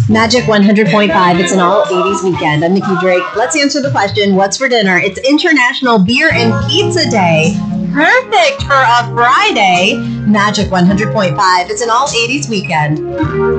Magic 100.5. It's an all 80s weekend. I'm Nikki Drake. Let's answer the question, what's for dinner? It's International Beer and Pizza Day. Perfect for a Friday. Magic 100.5. It's an all 80s weekend.